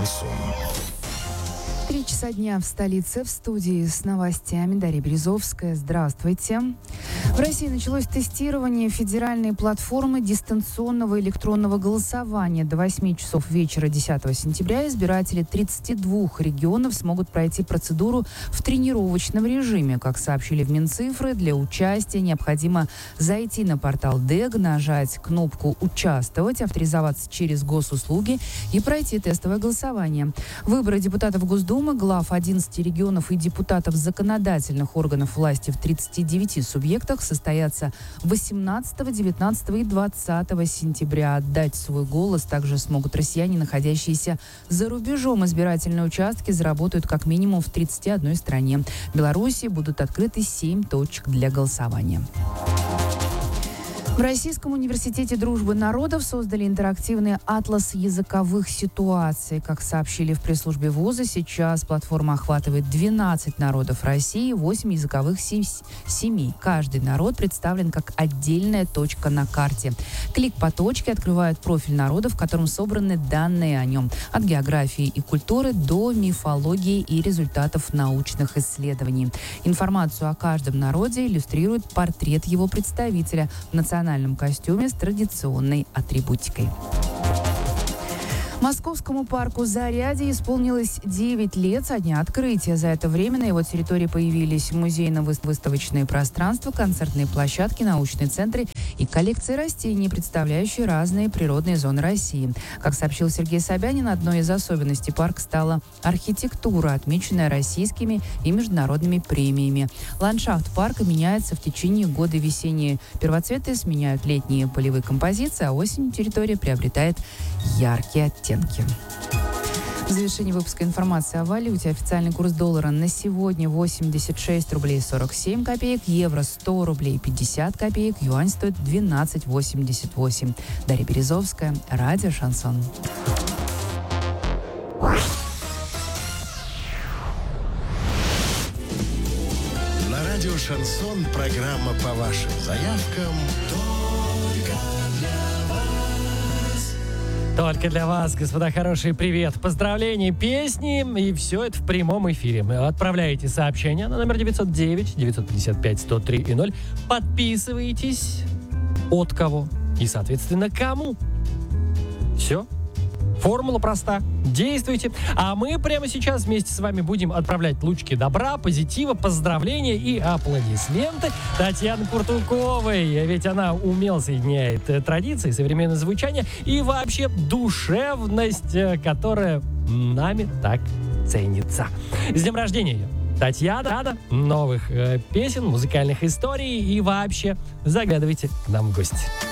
Шансон. 3 часа дня в столице. В студии с новостями Дарья Березовская. Здравствуйте. В России началось тестирование федеральной платформы дистанционного электронного голосования. До 8 часов вечера 10 сентября избиратели 32 регионов смогут пройти процедуру в тренировочном режиме. Как сообщили в Минцифры, для участия необходимо зайти на портал ДЭГ, нажать кнопку «Участвовать», авторизоваться через госуслуги и пройти тестовое голосование. Выборы депутатов Госдумы, глав 11 регионов и депутатов законодательных органов власти в 39 субъектах состоятся 18, 19 и 20 сентября. Отдать свой голос также смогут россияне, находящиеся за рубежом. Избирательные участки заработают как минимум в 31 стране. В Беларуси будут открыты 7 точек для голосования. В Российском университете дружбы народов создали интерактивный атлас языковых ситуаций. Как сообщили в пресс-службе вуза, сейчас платформа охватывает 12 народов России, 8 языковых семей. Каждый народ представлен как отдельная точка на карте. Клик по точке открывает профиль народа, в котором собраны данные о нем. От географии и культуры до мифологии и результатов научных исследований. Информацию о каждом народе иллюстрирует портрет его представителя в национальном костюме с традиционной атрибутикой. Московскому парку «Зарядье» исполнилось 9 лет со дня открытия. За это время на его территории появились музейно-выставочные пространства, концертные площадки, научные центры и коллекции растений, представляющие разные природные зоны России. Как сообщил Сергей Собянин, одной из особенностей парка стала архитектура, отмеченная российскими и международными премиями. Ландшафт парка меняется в течение года. Весенние первоцветы сменяют летние полевые композиции, а осенью территория приобретает яркие оттенки. В завершении выпуска информации о валюте. Официальный курс доллара на сегодня 86 рублей 47 копеек, евро 100 рублей 50 копеек, юань стоит 12,88. Дарья Березовская, радио «Шансон». На радио «Шансон» программа по вашим заявкам. Только для вас, господа хорошие, привет, поздравления, песни, и все это в прямом эфире. Отправляете сообщение на номер 909-955-103-0. Подписывайтесь от кого и, соответственно, кому. Все. Формула проста. Действуйте. А мы прямо сейчас вместе с вами будем отправлять лучики добра, позитива, поздравления и аплодисменты Татьяны Куртулковой. Ведь она умело соединяет традиции, современное звучание и вообще душевность, которая нами так ценится. С днем рождения ее! Татьяна, новых песен, музыкальных историй и вообще заглядывайте к нам в гости.